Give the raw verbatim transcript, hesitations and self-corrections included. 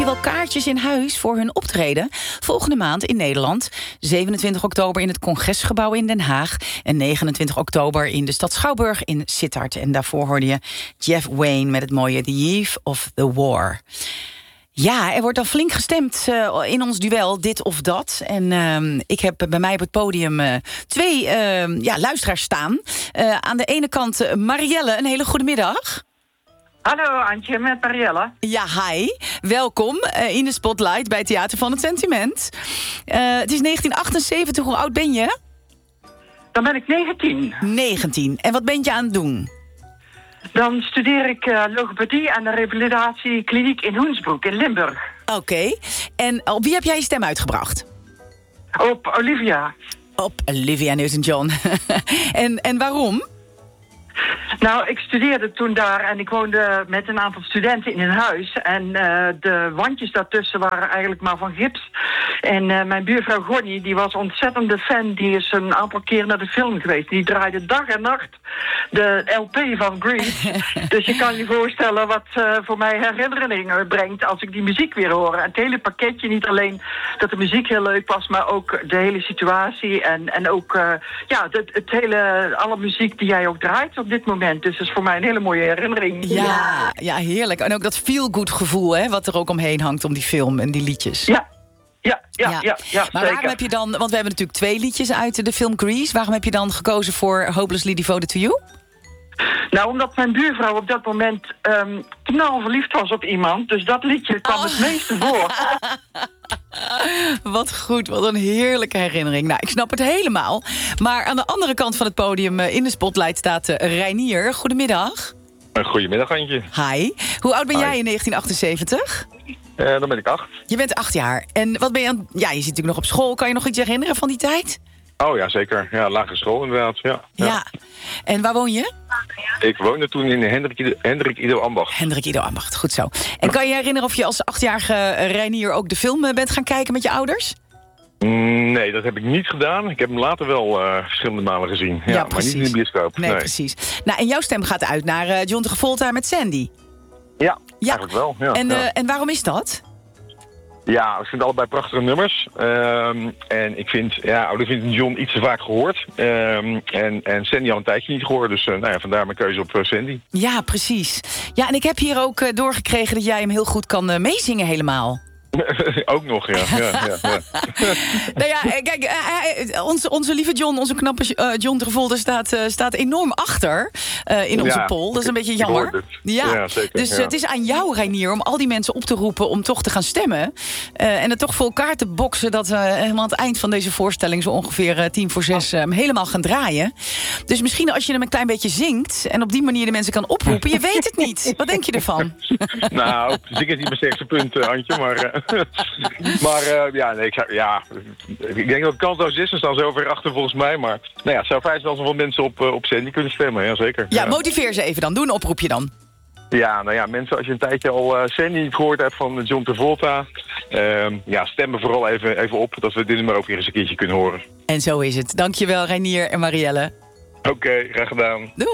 Wel kaartjes in huis voor hun optreden volgende maand in Nederland. zevenentwintig oktober in het Congresgebouw in Den Haag en negenentwintig oktober in de stad Schouwburg in Sittard. En daarvoor hoorde je Jeff Wayne met het mooie The Eve of the War. Ja, er wordt al flink gestemd uh, in ons duel, dit of dat. En uh, ik heb bij mij op het podium uh, twee uh, ja, luisteraars staan. Uh, aan de ene kant uh, Marielle, een hele goede middag. Hallo Antje, met Marielle. Ja, hi. Welkom uh, in de Spotlight bij Theater van het Sentiment. Uh, het is negentien achtenzeventig, hoe oud ben je? Dan ben ik negentien. negentien. En wat ben je aan het doen? Dan studeer ik uh, logopedie aan de revalidatiekliniek in Hoensbroek in Limburg. Oké. Okay. En op wie heb jij je stem uitgebracht? Op Olivia. Op Olivia Newton-John. en, en waarom? Nou, ik studeerde toen daar en ik woonde met een aantal studenten in een huis. En uh, de wandjes daartussen waren eigenlijk maar van gips. En uh, mijn buurvrouw Gonnie, die was ontzettende fan. Die is een aantal keer naar de film geweest. Die draaide dag en nacht de L P van Grease. Dus je kan je voorstellen wat uh, voor mij herinneringen brengt als ik die muziek weer hoor. En het hele pakketje, niet alleen dat de muziek heel leuk was, maar ook de hele situatie. En, en ook uh, ja, het, het hele, alle muziek die jij ook draait op dit moment. Dus dat is voor mij een hele mooie herinnering. Ja, ja, heerlijk. En ook dat feel-good gevoel, hè, wat er ook omheen hangt om die film en die liedjes. Ja. Ja, ja, ja, ja, ja, maar zeker. Waarom heb je dan, want we hebben natuurlijk twee liedjes uit de film Grease. Waarom heb je dan gekozen voor Hopelessly Devoted to You? Nou, omdat mijn buurvrouw op dat moment um, knal verliefd was op iemand. Dus dat liedje kwam oh. het meeste voor. Wat goed, wat een heerlijke herinnering. Nou, ik snap het helemaal. Maar aan de andere kant van het podium in de Spotlight staat uh, Reinier. Goedemiddag. Goedemiddag, Antje. Hi. Hoe oud ben Hi. jij in negentien achtenzeventig? Uh, dan ben ik acht. Je bent acht jaar. En wat ben je aan... Ja, je zit natuurlijk nog op school. Kan je nog iets herinneren van die tijd? Oh ja, zeker. Ja, lagere school inderdaad. Ja. Ja. ja. En waar woon je? Ik woonde toen in Hendrik Ido, Hendrik Ido Ambacht. Hendrik Ido Ambacht, goed zo. En kan je je herinneren of je als achtjarige Reinier ook de film bent gaan kijken met je ouders? Nee, dat heb ik niet gedaan. Ik heb hem later wel uh, verschillende malen gezien. Ja, ja maar niet in de bioscoop. Nee, nee, precies. Nou, en jouw stem gaat uit naar uh, John Travolta met Sandy. Ja, ja. eigenlijk wel. Ja, en, ja. Uh, en waarom is dat? Ja, ik vind allebei prachtige nummers. Um, en ik vind, ja, Olivia Newton-John iets te vaak gehoord. Um, en, en Sandy al een tijdje niet gehoord. Dus uh, nou ja, vandaar mijn keuze op uh, Sandy. Ja, precies. Ja, en ik heb hier ook uh, doorgekregen dat jij hem heel goed kan uh, meezingen helemaal. Ook nog, ja. ja, ja, ja. Nou ja, kijk, uh, onze, onze lieve John, onze knappe uh, John Travolta staat, uh, staat enorm achter uh, in onze ja, poll. Dat is een beetje ik jammer. Ja, ja, zeker. Dus ja. uh, het is aan jou, Reinier, om al die mensen op te roepen om toch te gaan stemmen. Uh, en het toch voor elkaar te boksen dat we uh, helemaal aan het eind van deze voorstelling zo ongeveer uh, tien voor zes uh, helemaal gaan draaien. Dus misschien als je hem een klein beetje zingt en op die manier de mensen kan oproepen, je weet het niet. Wat denk je ervan? Nou, zing is niet mijn sterkste punt, uh, Antje, maar... Uh, maar uh, ja, nee, ik, zou, ja, ik denk dat het kansloos is. Er staan zover achter volgens mij. Maar nou ja, het zou fijn zijn als er wel mensen op, uh, op Sandy kunnen stemmen. Ja, zeker. Ja, ja, motiveer ze even dan. Doe een oproepje dan. Ja, nou ja, mensen, als je een tijdje al uh, Sandy niet gehoord hebt van John Travolta... Uh, ja, stem me vooral even, even op dat we dit nummer ook weer eens een keertje kunnen horen. En zo is het. Dankjewel, Reinier en Marielle. Oké, okay, graag gedaan. Doei.